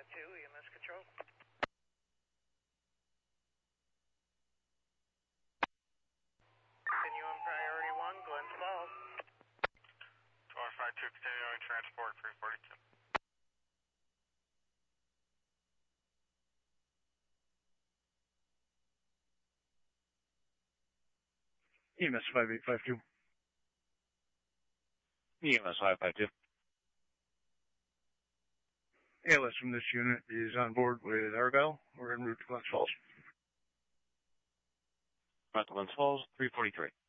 552, EMS control. Continuing priority 1, Glens Falls. 452, continuing transport 342. EMS 5852. EMS 552. ALS from this unit is on board with Argyle. We're en route to Glens Falls. Glens Falls 343.